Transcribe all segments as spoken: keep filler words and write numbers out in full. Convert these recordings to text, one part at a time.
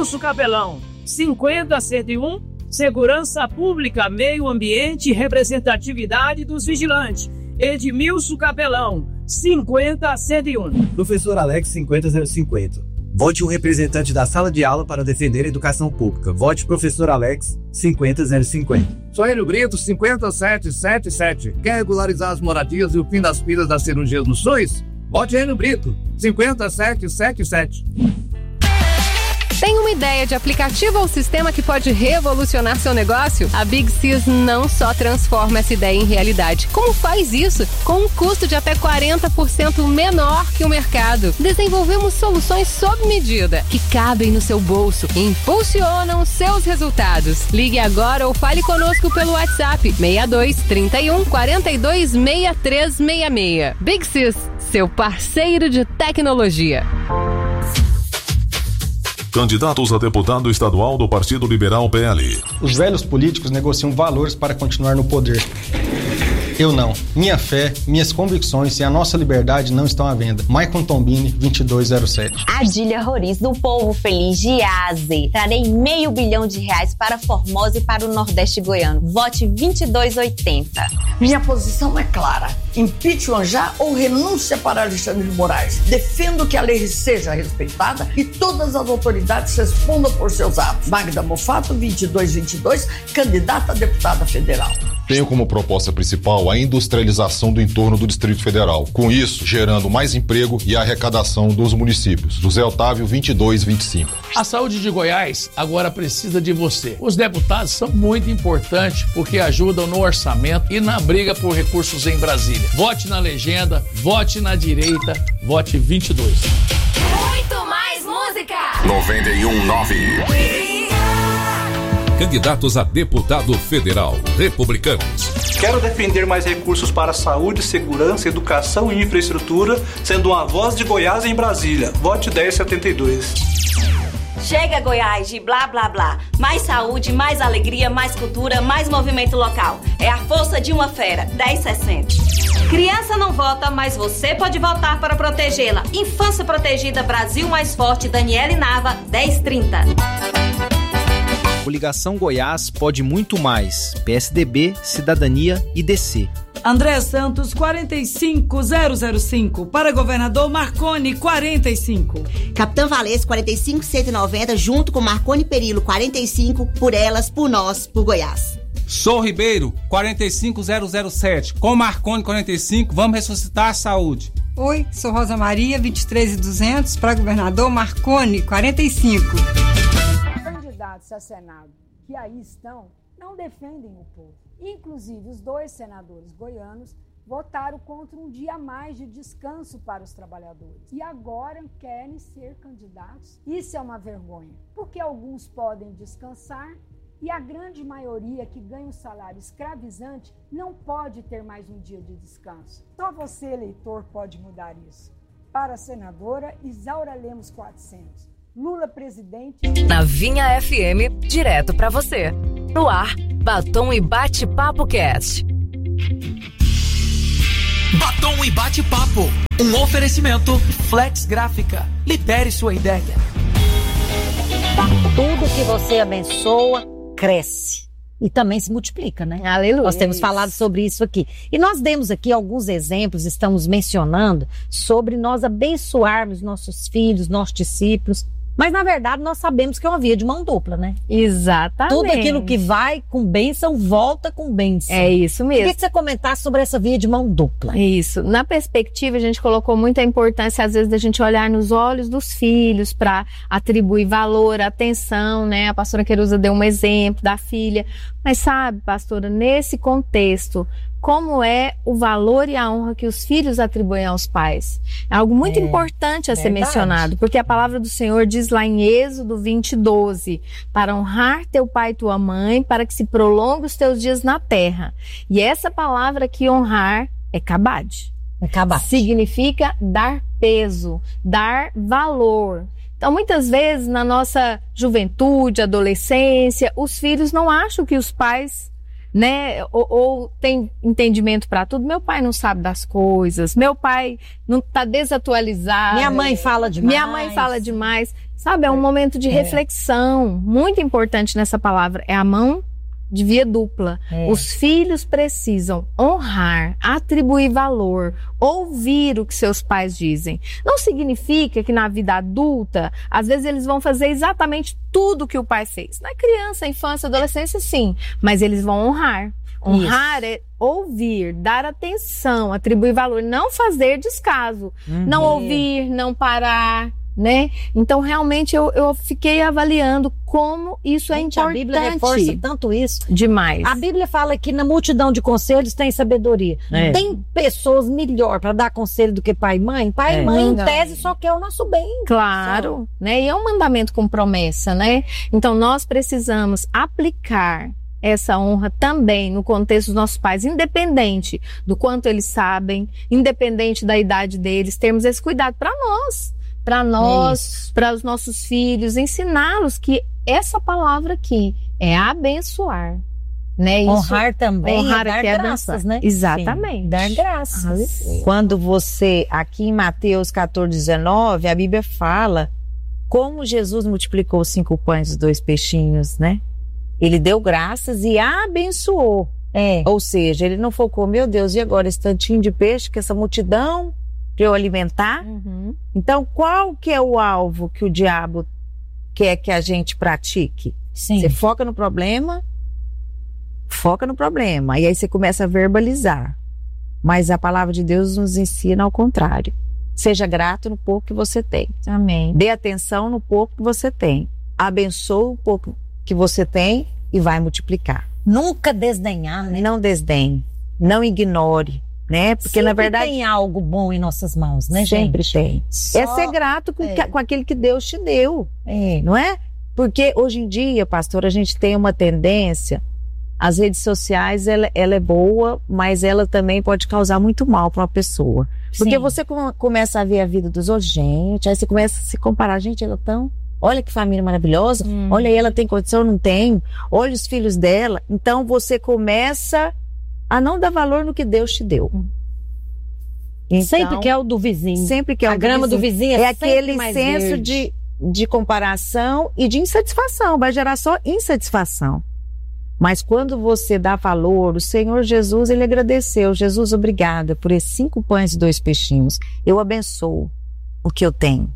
Edmilson Capelão, cinquenta a cento e um, Segurança Pública, Meio Ambiente e Representatividade dos Vigilantes. Edmilson Capelão, cinquenta a cento e um. Professor Alex, cinquenta a zero cinquenta. Vote um representante da sala de aula para defender a educação pública. Vote professor Alex, cinquenta a zero cinquenta. Soélio Brito, cinquenta e sete a setenta e sete. Quer regularizar as moradias e o fim das filas das cirurgias no SUS? Vote Soélio Brito, cinquenta e sete a setenta e sete. Tem uma ideia de aplicativo ou sistema que pode revolucionar seu negócio? A Big Sys não só transforma essa ideia em realidade, como faz isso com um custo de até quarenta por cento menor que o mercado. Desenvolvemos soluções sob medida, que cabem no seu bolso e impulsionam os seus resultados. Ligue agora ou fale conosco pelo WhatsApp seis dois, trinta e um, quarenta e dois, sessenta e três sessenta e seis. Big Sys, seu parceiro de tecnologia. Candidatos a deputado estadual do Partido Liberal P L. Os velhos políticos negociam valores para continuar no poder. Eu não. Minha fé, minhas convicções e a nossa liberdade não estão à venda. Maicon Tombini, vinte e dois zero sete. Adília Roriz, do Povo Feliz de Aze. Trarei meio bilhão de reais para Formosa e para o Nordeste goiano. Vote vinte e dois oitenta. Minha posição é clara. Impeachment já ou renúncia para Alexandre de Moraes. Defendo que a lei seja respeitada e todas as autoridades respondam por seus atos. Magda Mofato, vinte e dois vinte e dois, candidata a deputada federal. Tenho como proposta principal a industrialização do entorno do Distrito Federal. Com isso, gerando mais emprego e arrecadação dos municípios. José Otávio, vinte e dois vinte e cinco. A saúde de Goiás agora precisa de você. Os deputados são muito importantes porque ajudam no orçamento e na briga por recursos em Brasília. Vote na legenda, vote na direita, vote vinte e dois. Muito mais música. noventa e um nove. Candidatos a deputado federal, republicanos. Quero defender mais recursos para saúde, segurança, educação e infraestrutura, sendo uma voz de Goiás em Brasília. Vote dez setenta e dois. Chega, Goiás, de blá blá blá. Mais saúde, mais alegria, mais cultura, mais movimento local. É a força de uma fera. dez sessenta. Criança não vota, mas você pode votar para protegê-la. Infância Protegida Brasil Mais Forte, Daniele Nava, dez trinta. Coligação Goiás pode muito mais. P S D B, Cidadania e D C. André Santos, quarenta e cinco zero zero cinco. Para governador, Marconi, quarenta e cinco. Capitã Valês, quarenta e cinco cento e noventa, junto com Marconi Perillo, quarenta e cinco, por elas, por nós, por Goiás. Sou Ribeiro, quarenta e cinco zero zero sete. Com Marconi, quarenta e cinco, vamos ressuscitar a saúde. Oi, sou Rosa Maria, vinte e três e duzentos. Para governador, Marconi, quarenta e cinco. Candidatos a Senado que aí estão não defendem o povo. Inclusive, os dois senadores goianos votaram contra um dia a mais de descanso para os trabalhadores. E agora querem ser candidatos. Isso é uma vergonha, porque alguns podem descansar e a grande maioria que ganha um salário escravizante não pode ter mais um dia de descanso. Só você, eleitor, pode mudar isso. Para a senadora Isaura Lemos quatrocentos. Lula presidente. Na Vinha F M, direto pra você. No ar, Batom e Bate-Papo Cast. Batom e Bate-Papo. Um oferecimento Flex Gráfica. Libere sua ideia. Tudo que você abençoa, cresce. E também se multiplica, né? Aleluia. Nós temos falado sobre isso aqui. E nós demos aqui alguns exemplos, estamos mencionando sobre nós abençoarmos nossos filhos, nossos discípulos. Mas, na verdade, nós sabemos que é uma via de mão dupla, né? Exatamente. Tudo aquilo que vai com bênção, volta com bênção. É isso mesmo. Queria que você comentasse sobre essa via de mão dupla. Isso. Na perspectiva, a gente colocou muita importância, às vezes, da gente olhar nos olhos dos filhos para atribuir valor, atenção, né? A pastora Querusa deu um exemplo da filha. Mas sabe, pastora, nesse contexto, como é o valor e a honra que os filhos atribuem aos pais? É algo muito é, importante a ser verdade. mencionado, porque a palavra do Senhor diz lá em Êxodo vinte, doze, para honrar teu pai e tua mãe, para que se prolongue os teus dias na terra. E essa palavra que honrar é kabad. É kabad. Significa dar peso, dar valor. Então, muitas vezes, na nossa juventude, adolescência, os filhos não acham que os pais... né, ou, ou tem entendimento para tudo. Meu pai não sabe das coisas, meu pai não tá desatualizado. Minha mãe fala demais. Minha mãe fala demais. Sabe, é um momento de É. reflexão. Muito importante nessa palavra. É a mão de via dupla. É. Os filhos precisam honrar, atribuir valor, ouvir o que seus pais dizem. Não significa que na vida adulta, às vezes eles vão fazer exatamente tudo que o pai fez. Na criança, infância, adolescência, sim. Mas eles vão honrar. Honrar é ouvir, dar atenção, atribuir valor, não fazer descaso. Uhum. Não ouvir, não parar, né? Então, realmente, eu, eu fiquei avaliando como isso é Gente, a importante. Bíblia reforça tanto isso. Demais. A Bíblia fala que na multidão de conselhos tem sabedoria. É. Tem pessoas melhor para dar conselho do que pai e mãe? Pai É. e mãe, em Verdade. tese, só quer o nosso bem. Claro, né? E é um mandamento com promessa, né? Então, nós precisamos aplicar essa honra também no contexto dos nossos pais, independente do quanto eles sabem, independente da idade deles, termos esse cuidado para nós, para nós, para os nossos filhos, ensiná-los que essa palavra aqui é abençoar, né? Isso, Honrar também honrar é dar aqui é graças, abençoar. né? Exatamente. Sim, dar graças. Aleluia. Quando você, aqui em Mateus quatorze, dezenove, a Bíblia fala como Jesus multiplicou os cinco pães e os dois peixinhos, né? Ele deu graças e abençoou. É. Ou seja, ele não focou, meu Deus, e agora esse tantinho de peixe, que essa multidão para eu alimentar? Uhum. Então, qual que é o alvo que o diabo quer que a gente pratique? Sim. Você foca no problema, foca no problema, e aí você começa a verbalizar. Mas a palavra de Deus nos ensina ao contrário. Seja grato no pouco que você tem. Amém. Dê atenção no pouco que você tem. Abençoe o pouco que você tem e vai multiplicar. Nunca desdenhar, né? Não desdenhe, não ignore, né? Porque Sempre na verdade tem algo bom em nossas mãos, né, sempre gente? tem. Só- É ser grato com, é. que- com aquele que Deus te deu, É. não é? Porque hoje em dia, pastor, a gente tem uma tendência, as redes sociais, ela, ela é boa, mas ela também pode causar muito mal para uma pessoa. Porque Sim. você com- começa a ver a vida dos outros, gente, aí você começa a se comparar, gente, ela tão... Olha que família maravilhosa, Hum. olha aí, ela tem condição, eu não tenho, olha os filhos dela. Então você começa a não dar valor no que Deus te deu. Então, Sempre quer o do vizinho. Sempre que é A o grama do vizinho é é sempre aquele mais senso verde. de, de comparação e de insatisfação, vai gerar só insatisfação. Mas quando você dá valor, o Senhor Jesus, ele agradeceu. Jesus, obrigada por esses cinco pães e dois peixinhos. Eu abençoo o que eu tenho.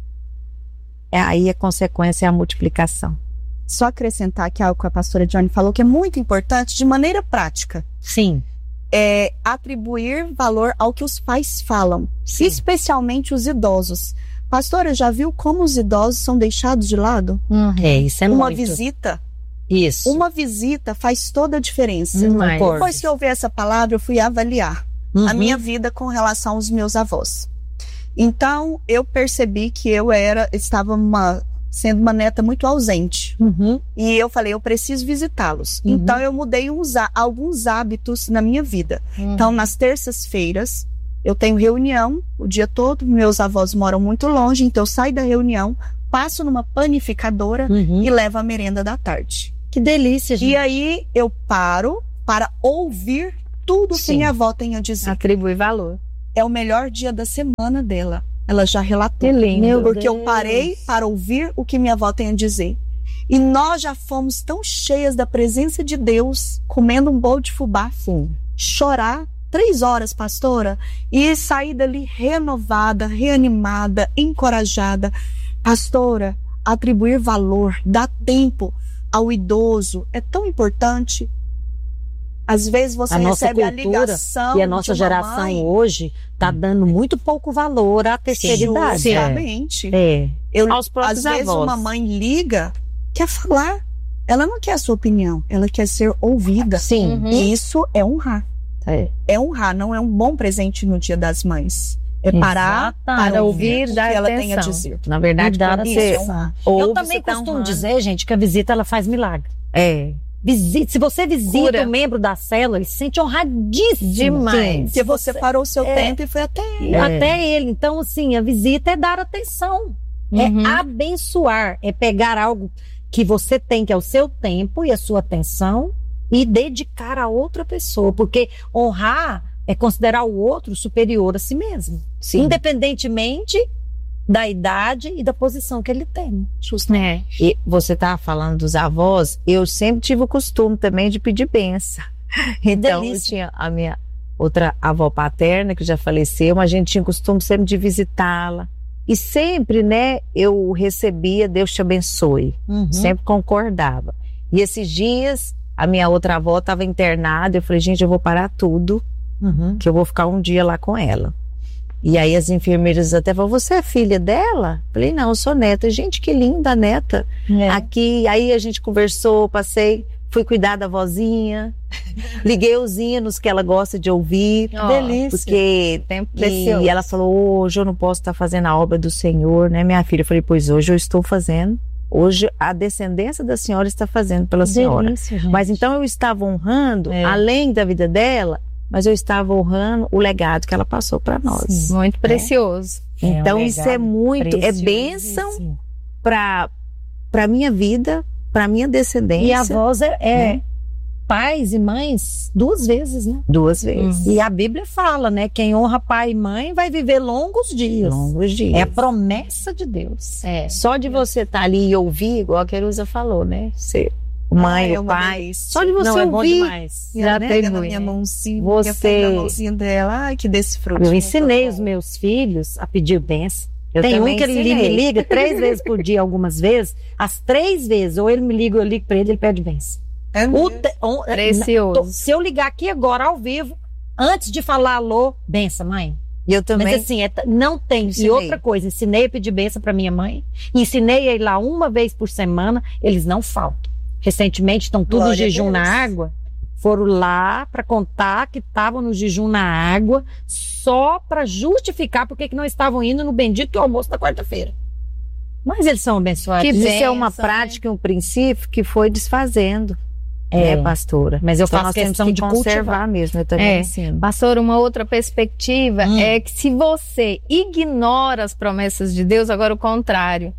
É aí a consequência é a multiplicação. Só acrescentar aqui algo que a pastora Johnny falou que é muito importante de maneira prática. Sim. É atribuir valor ao que os pais falam, especialmente os idosos. Pastora, já viu como os idosos são deixados de lado? É, isso é Uma muito. visita. Isso. Uma visita faz toda a diferença. Demais. Depois que eu ouvi essa palavra, eu fui avaliar Uhum. a minha vida com relação aos meus avós. Então, eu percebi que eu era, estava uma, sendo uma neta muito ausente. Uhum. E eu falei, eu preciso visitá-los. Uhum. Então, eu mudei uns, há- alguns hábitos na minha vida. Uhum. Então, nas terças-feiras, eu tenho reunião o dia todo. Meus avós moram muito longe, então eu saio da reunião, passo numa panificadora Uhum. e levo a merenda da tarde. Que delícia, gente. E aí, eu paro para ouvir tudo que Sim. minha avó tem a dizer. Atribui valor. É o melhor dia da semana dela. Ela já relatou. Que lindo. Meu Porque eu Deus. parei para ouvir o que minha avó tem a dizer. E nós já fomos tão cheias da presença de Deus, comendo um bolo de fubá. Sim. Chorar três horas, pastora, e sair dali renovada, reanimada, encorajada. Pastora, atribuir valor, dar tempo ao idoso é tão importante. Às vezes você a nossa recebe a cultura ligação e a nossa de uma geração mãe. hoje está dando muito pouco valor à terceira idade. Justamente. É. Eu, Aos próprios às vezes avós. uma mãe liga, quer falar. Ela não quer a sua opinião, ela quer ser ouvida. Sim. Uhum. E isso é honrar. É. É honrar, não é um bom presente no Dia das Mães. É parar Exatamente. para ouvir o que dar ela tem a atenção. dizer. Na verdade, Cuidar quando disso, você honrar. ouve, Eu também você tá costumo honrando. dizer, gente, que a visita ela faz milagre. É. Visita, se você visita Cura. um membro da célula, ele se sente honradíssimo. Demais. Porque você parou o seu É. tempo e foi até ele. É. Até ele. Então, assim, a visita é dar atenção. Uhum. É abençoar. É pegar algo que você tem, que é o seu tempo e a sua atenção, e dedicar a outra pessoa. Porque honrar é considerar o outro superior a si mesmo. Sim. Independentemente da idade e da posição que ele tem. É. E você estava falando dos avós, eu sempre tive o costume também de pedir bênção. Então, eu tinha a minha outra avó paterna, que já faleceu, mas a gente tinha o costume sempre de visitá-la. E sempre, né, eu recebia, Deus te abençoe. Uhum. Sempre concordava. E esses dias, a minha outra avó estava internada, eu falei, gente, eu vou parar tudo, uhum. que eu vou ficar um dia lá com ela. E aí as enfermeiras até falaram, você é filha dela? Falei, não, eu sou neta. Gente, que linda neta. É. Aqui, aí a gente conversou, passei, fui cuidar da vozinha, liguei os hinos que ela gosta de ouvir. Oh, delícia. Porque tempo e ela falou, hoje eu não posso estar fazendo a obra do Senhor, né, minha filha? Eu falei, pois hoje eu estou fazendo. Hoje a descendência da senhora está fazendo pela senhora. Delícia, gente. Mas então eu estava honrando, é. além da vida dela, mas eu estava honrando o legado que ela passou para nós. Sim, muito precioso. É. Então é um isso é muito, é bênção para para minha vida, para minha descendência. E avós é, é né? pais e mães duas vezes, né? Duas vezes. Uhum. E a Bíblia fala, né? Quem honra pai e mãe vai viver longos dias. Longos dias. É a promessa de Deus. É. Só de você estar tá ali e ouvir, igual a Querusa falou, né? Você mãe, ah, o pai, só de você não, ouvir, é bom demais. Já né? tem muito. Minha mãozinha, você... minha mãozinha dela, ai que desfrute. Eu ensinei os meus filhos a pedir bênção. Eu tem um que ele ensinei. me liga três vezes por dia, algumas vezes, as três vezes, ou ele me liga, eu ligo pra ele, ele pede bênção. É o te... o... Precioso. Se eu ligar aqui agora ao vivo, antes de falar alô, benção, mãe. E eu também. Mas assim, é, não tem. Ensinei. E outra coisa, ensinei a pedir bênção pra minha mãe, ensinei a ir lá uma vez por semana, eles não faltam. Recentemente estão tudo Glória jejum na água. Foram lá para contar que estavam no jejum na água só para justificar porque que não estavam indo no bendito almoço da quarta-feira. Mas eles são abençoados. Que Isso benção, é uma né? prática e um princípio que foi desfazendo. É, né, pastora. Mas eu então faço questão de conservar cultivar mesmo, eu também é. ensino. Pastora, uma outra perspectiva hum. é que se você ignora as promessas de Deus, agora o contrário,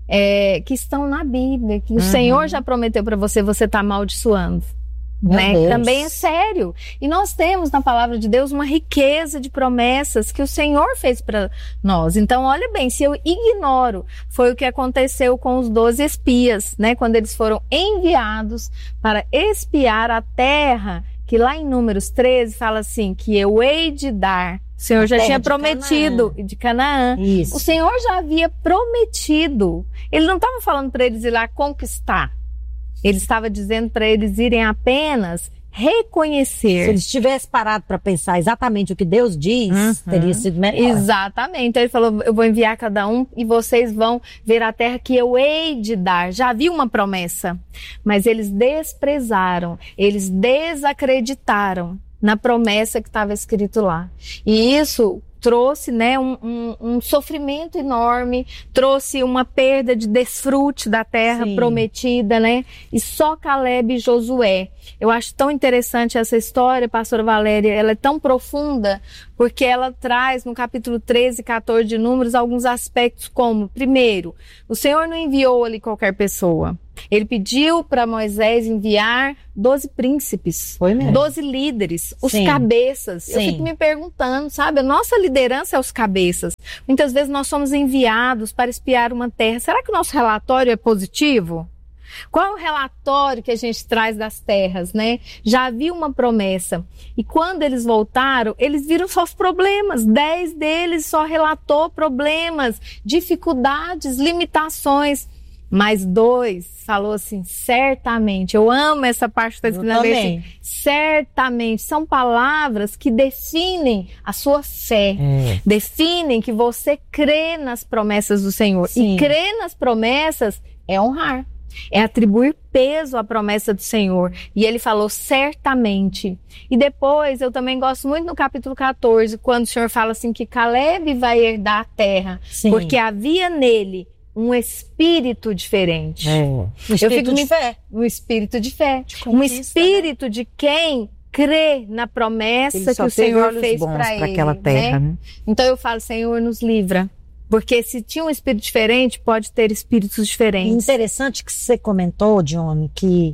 é, que estão na Bíblia, que uhum. o Senhor já prometeu para você, você está amaldiçoando. Né? Também é sério. E nós temos na palavra de Deus uma riqueza de promessas que o Senhor fez para nós. Então, olha bem, se eu ignoro, foi o que aconteceu com os doze espias, né? Quando eles foram enviados para espiar a terra, que lá em Números treze fala assim, que eu hei de dar. O Senhor já tinha prometido de Canaã. Isso. O Senhor já havia prometido. Ele não estava falando para eles ir lá conquistar. Ele estava dizendo para eles irem apenas reconhecer. Se eles tivessem parado para pensar exatamente o que Deus diz, uhum. teria sido melhor. Exatamente. Então ele falou, eu vou enviar cada um e vocês vão ver a terra que eu hei de dar. Já havia uma promessa, mas eles desprezaram, eles desacreditaram na promessa que estava escrito lá. E isso trouxe, né, um, um, um sofrimento enorme, trouxe uma perda de desfrute da terra Sim. prometida, né? E só Caleb e Josué. Eu acho tão interessante essa história, pastora Valéria, ela é tão profunda, porque ela traz no capítulo treze e quatorze de Números alguns aspectos como, primeiro, o Senhor não enviou ali qualquer pessoa. Ele pediu para Moisés enviar doze príncipes, Foi mesmo. doze líderes, os Sim. cabeças. Sim. Eu fico me perguntando, sabe? A nossa liderança é os cabeças. Muitas vezes nós somos enviados para espiar uma terra. Será que o nosso relatório é positivo? Qual é o relatório que a gente traz das terras, né? Já havia uma promessa. E quando eles voltaram, eles viram só os problemas. Dez deles só relatou problemas, dificuldades, limitações. Mas dois falou assim, certamente. Eu amo essa parte que está escrita na Bíblia. Certamente. São palavras que definem a sua fé. É. Definem que você crê nas promessas do Senhor. Sim. E crer nas promessas é honrar. É atribuir peso à promessa do Senhor. E ele falou certamente. E depois, eu também gosto muito no capítulo quatorze, quando o Senhor fala assim que Caleb vai herdar a terra. Sim. Porque havia nele um espírito diferente. É. Um espírito eu fico de me... fé. Um espírito de fé. Um espírito né? de quem crê na promessa ele que o Senhor fez para ele. Aquela terra, né? né? Então eu falo, Senhor, nos livra. Porque se tinha um espírito diferente, pode ter espíritos diferentes. Interessante que você comentou, Johnny, que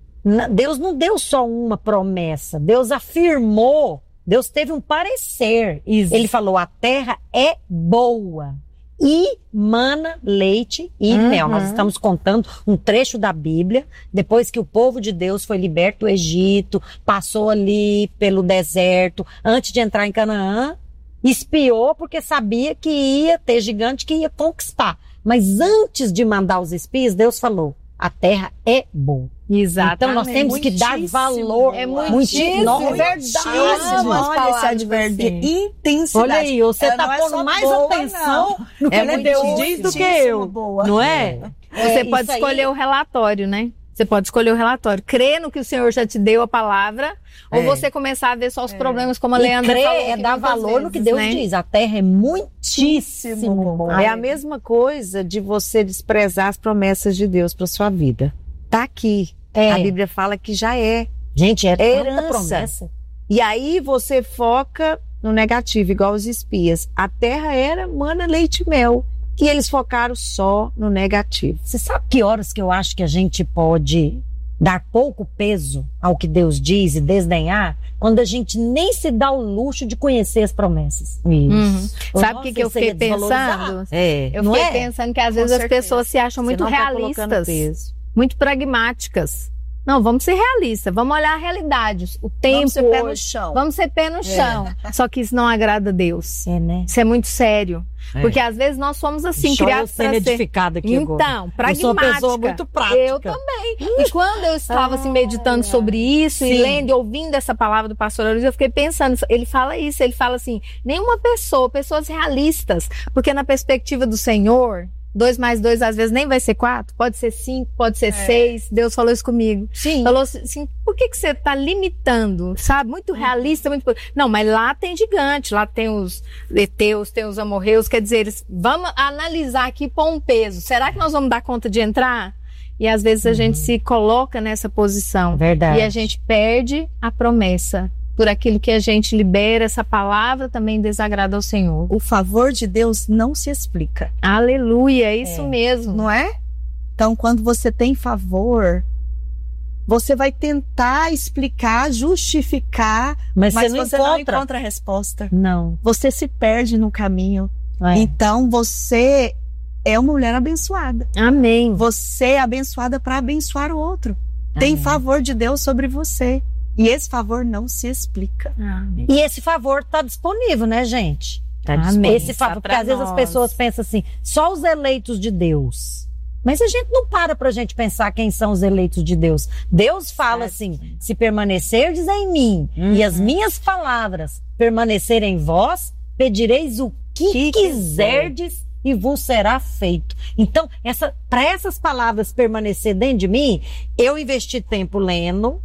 Deus não deu só uma promessa. Deus afirmou. Deus teve um parecer. Isso. Ele falou, a terra é boa. e mana, leite e Uhum. mel. Nós estamos contando um trecho da Bíblia, depois que o povo de Deus foi liberto do Egito, passou ali pelo deserto, antes de entrar em Canaã, espiou porque sabia que ia ter gigante que ia conquistar. Mas antes de mandar os espias, Deus falou, a terra é boa. Exatamente. Então nós temos que dar valor. É muitíssimo. muitíssimo. É verdade. Olha esse advérbio de intensidade. Olha aí, você Ela tá não é pondo só mais boa, atenção não. no que Ela é Deus diz do que eu. boa. Não é? Você É, pode isso aí- escolher o relatório, né? Você pode escolher o relatório. Crer no que o Senhor já te deu a palavra, ou É. você começar a ver só os problemas, como a E Leandra crer falou. é aqui dar muitas valor no que vezes, Deus né? diz. A terra é muitíssimo boa. É a mesma coisa de você desprezar as promessas de Deus para sua vida. Tá aqui. É. A Bíblia fala que já é. Gente, é, É tanta herança. promessa. E aí você foca no negativo, igual os espias. A terra era mana, leite e mel. E eles focaram só no negativo. Você sabe que horas que eu acho que a gente pode dar pouco peso ao que Deus diz e desdenhar? Quando a gente nem se dá o luxo de conhecer as promessas. Uhum. Ou Sabe o nossa, que, que eu isso aí é fiquei desvalorizar. pensando? É, Eu não fiquei é? pensando que às Com vezes as certeza. pessoas se acham Você muito não tá colocando realistas, peso. muito pragmáticas. Não, vamos ser realistas, vamos olhar a realidade, o tempo Vamos ser pé no hoje. chão. Vamos ser pé no chão. Só que isso não agrada a Deus. É, né? Isso é muito sério. É. Porque às vezes nós somos assim, Deixa eu criados sendo para ser... edificada aqui agora. Então, pragmática. Eu sou uma pessoa muito prática. Eu também. E quando eu estava assim meditando sobre isso e Sim. lendo e ouvindo essa palavra do pastor Aloysio, eu fiquei pensando, ele fala isso, ele fala assim, nenhuma pessoa, pessoas realistas, porque na perspectiva do Senhor, dois mais dois às vezes nem vai ser quatro, pode ser cinco, pode ser seis. Deus falou isso comigo. Sim. Falou assim, por que que você tá limitando, sabe? Muito realista, muito... Não, mas lá tem gigante, lá tem os eteus, tem os amorreus, quer dizer, eles... vamos analisar aqui e pôr um peso. Será que nós vamos dar conta de entrar? E às vezes a gente se coloca nessa posição. Verdade. E a gente perde a promessa. Por aquilo que a gente libera, essa palavra também desagrada ao Senhor. O favor de Deus não se explica. Aleluia, é isso É. mesmo. Não é? Então, quando você tem favor, você vai tentar explicar, justificar, Mas mas, você não você encontra. não encontra a resposta. Não. Você se perde no caminho. É. Então, você é uma mulher abençoada. Amém. Você é abençoada para abençoar o outro. Tem Amém. favor de Deus sobre você. E esse favor não se explica. Amém. E esse favor tá disponível, né, gente? Tá Amém. disponível. Esse favor, Tá porque às pra vezes as nós. pessoas pensam assim, só os eleitos de Deus. Mas a gente não para pra gente pensar quem são os eleitos de Deus. Deus fala assim, se permanecerdes em mim e as minhas palavras permanecerem em vós, pedireis o que, Que quiserdes e vos será feito. Então, essa, para essas palavras permanecer dentro de mim, eu investi tempo lendo,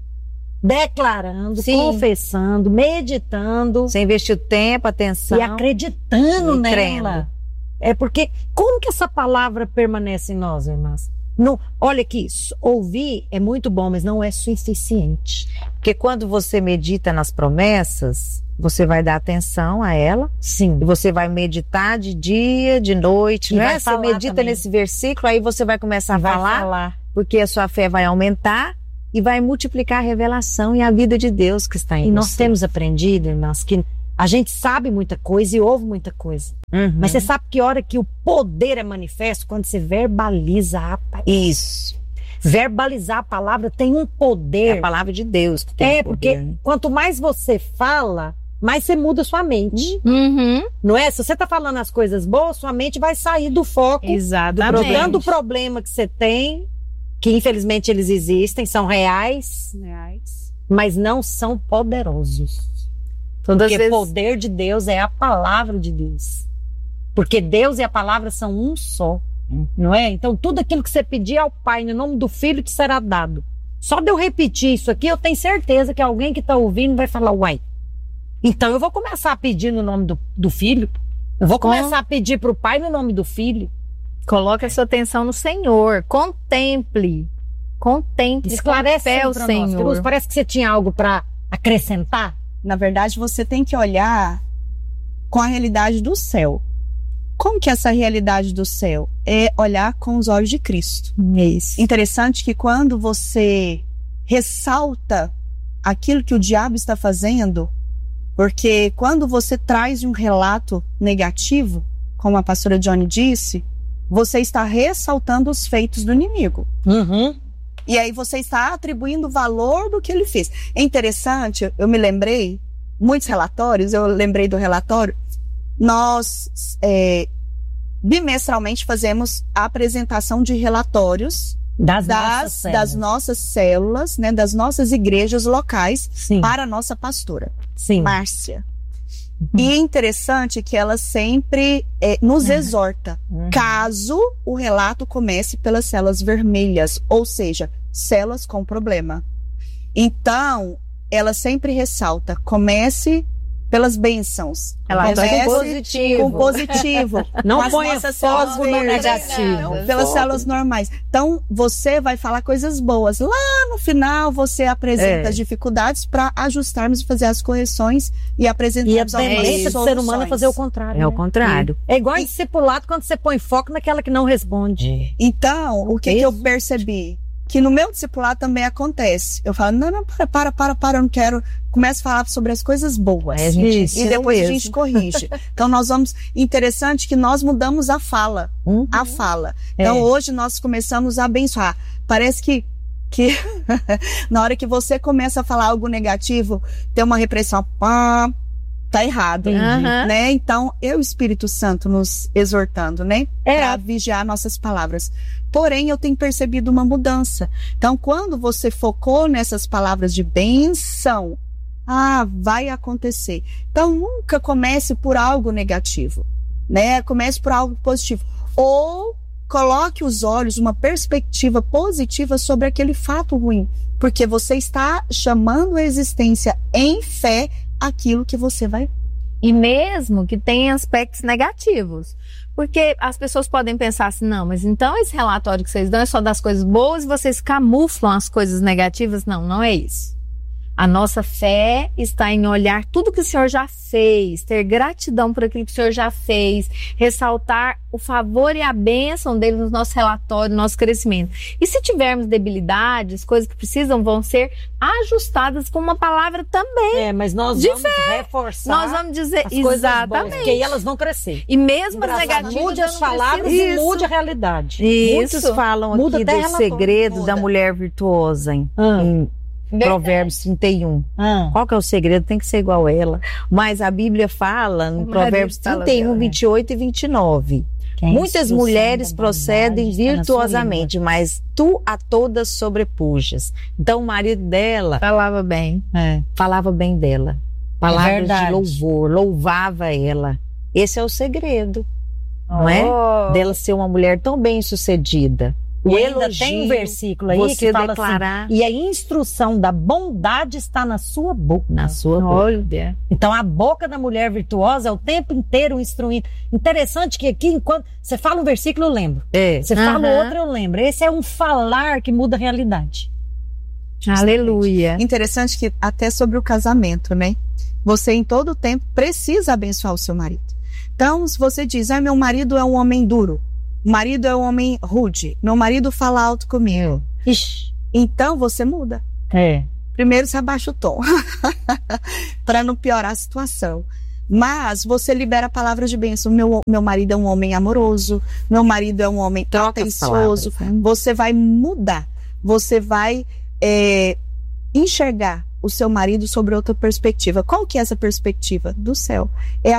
declarando, Sim. confessando, meditando Você investiu tempo, atenção. e acreditando e nela. crendo. É porque, como que essa palavra permanece em nós, irmãs? Não, olha aqui, s- ouvir é muito bom, mas não é suficiente. Porque quando você medita nas promessas, você vai dar atenção a ela. Sim. E você vai meditar de dia, de noite, E não vai é? Você falar medita também. nesse versículo, aí você vai começar a Vai falar, falar. porque a sua fé vai aumentar e vai multiplicar a revelação e a vida de Deus que está em E nós você. temos aprendido, irmãs, que a gente sabe muita coisa e ouve muita coisa. Uhum. Mas você sabe que hora que o poder é manifesto? Quando você verbaliza a palavra. Isso. Verbalizar a palavra tem um É poder. a palavra de Deus que tem É, poder, porque né? quanto mais você fala, mais você muda sua mente. Uhum. Não é? Se você tá falando as coisas boas, sua mente vai sair do foco do Exatamente. problema, do problema que você tem, que infelizmente eles existem, são reais, mas não são poderosos. Todas Porque as vezes... poder de Deus é a palavra de Deus. Porque Deus e a palavra são um só. Não é? Então, tudo aquilo que você pedir ao Pai, no nome do Filho, te será dado. Só de eu repetir isso aqui, eu tenho certeza que alguém que está ouvindo vai falar, uai, então eu vou começar a pedir no nome do, do Filho. Eu vou Com- começar a pedir para o Pai no nome do Filho. Coloque a sua atenção no Senhor. Contemple. Contemple. Esclarece com fé o para nós. Senhor. Cruz, parece que você tinha algo para acrescentar. Na verdade, você tem que olhar com a realidade do céu. Como que é essa realidade do céu? É olhar com os olhos de Cristo. Isso. Interessante que quando você ressalta aquilo que o diabo está fazendo, porque quando você traz um relato negativo, como a pastora Johnny disse, você está ressaltando os feitos do inimigo. Uhum. E aí você está atribuindo o valor do que ele fez. É interessante, eu me lembrei, muitos relatórios, eu lembrei do relatório, nós é, bimestralmente fazemos a apresentação de relatórios das, das, nossas, das nossas células, né, das nossas igrejas locais, Sim. para a nossa pastora, Sim. Márcia. Uhum. E é interessante que ela sempre é, nos uhum. exorta, uhum. caso o relato comece pelas células vermelhas, ou seja, células com problema. Então, ela sempre ressalta, comece pelas bênçãos. Ela comece com positivo. Com positivo. Não ponha fogo no negativo. Pelas fogo. Células normais. Então, você vai falar coisas boas. Lá no final, você apresenta é. as dificuldades para ajustarmos e fazer as correções e apresentarmos algumas soluções. E a tendência do ser humano é fazer o contrário. É né? o contrário. É, é igual em discipulado quando você põe foco naquela que não responde. Então, o que, que eu percebi? Que no meu discipulado também acontece. Eu falo, não, não, para, para, para, para, eu não quero. Começo a falar sobre as coisas boas. É, gente, e depois a gente corrige. Então, nós vamos... Interessante que nós mudamos a fala. Uhum. A fala. Então, é. hoje nós começamos a abençoar. Parece que, que na hora que você começa a falar algo negativo, tem uma repressão. Pá, tá errado, uhum. né? Então, é o Espírito Santo nos exortando, né? É. Para vigiar nossas palavras. Porém, eu tenho percebido uma mudança. Então, quando você focou nessas palavras de bênção, ah, vai acontecer. Então, nunca comece por algo negativo, né? Comece por algo positivo. Ou coloque os olhos, uma perspectiva positiva sobre aquele fato ruim. Porque você está chamando a existência em fé aquilo que você vai. E mesmo que tenha aspectos negativos. Porque as pessoas podem pensar assim, não, mas então esse relatório que vocês dão é só das coisas boas e vocês camuflam as coisas negativas. Não, não é isso. A nossa fé está em olhar tudo que o Senhor já fez, ter gratidão por aquilo que o Senhor já fez, ressaltar o favor e a bênção dele no nosso relatório, no nosso crescimento. E se tivermos debilidades, coisas que precisam, vão ser ajustadas com uma palavra também. É, mas nós de vamos fé. reforçar Nós vamos dizer as coisas exatamente. boas, porque aí elas vão crescer. E mesmo as negativas, mude as palavras e mude a realidade. Isso. Muitos falam Muda aqui do segredo muda. da mulher virtuosa, hein? Ah. Em Provérbios trinta e um. Ah. Qual que é o segredo? Tem que ser igual a ela. Mas a Bíblia fala no Provérbios trinta e um, vinte e oito e vinte e nove. Muitas mulheres procedem virtuosamente, mas tu a todas sobrepujas. Então o marido dela falava bem. É, falava bem dela. Palavras é de louvor, louvava ela. Esse é o segredo, oh. não é? Dela ser uma mulher tão bem sucedida. O e ainda tem um versículo aí que fala declarar... assim, e a instrução da bondade está na sua boca. Na sua Olha. boca. Então a boca da mulher virtuosa é o tempo inteiro instruindo. Interessante que aqui, enquanto você fala um versículo, eu lembro. É. Você uhum. fala outro, eu lembro. Esse é um falar que muda a realidade. Aleluia. Interessante que até sobre o casamento, né? Você em todo tempo precisa abençoar o seu marido. Então, se você diz, ah, meu marido é um homem duro, o marido é um homem rude, meu marido fala alto comigo. Ixi. Então você muda. É. Primeiro você abaixa o tom, para não piorar a situação. Mas você libera palavras de bênção. Meu, meu marido é um homem amoroso, meu marido é um homem Troca atencioso. Palavras, né? Você vai mudar, você vai é, enxergar o seu marido sobre outra perspectiva. Qual que é essa perspectiva? Do céu. É a